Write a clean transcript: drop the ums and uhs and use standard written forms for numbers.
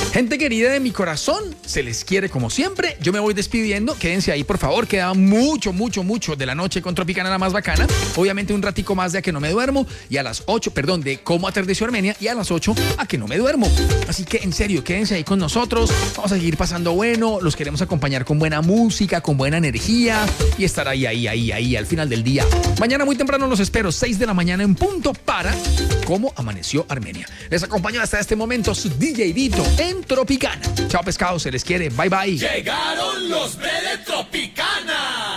Gente querida de mi corazón, se les quiere como siempre. Yo me voy despidiendo. Quédense ahí, por favor. Queda mucho de la noche con Tropicana, la más bacana. Obviamente un ratico más de A Que No Me Duermo. Y a las 8, perdón, de Cómo Atardeció Armenia. Y a las 8, A Que No Me Duermo. Así que, en serio, quédense ahí con nosotros. Vamos a seguir pasando bueno. Los queremos acompañar con buena música, con buena energía. Y estar ahí, al final del día. Mañana muy temprano los espero, 6 de la mañana en punto para Cómo Amaneció Armenia. Les acompaño hasta este momento su DJ Dito en Tropicana. Chao pescados, se les quiere. Bye bye. Llegaron los de Tropicana.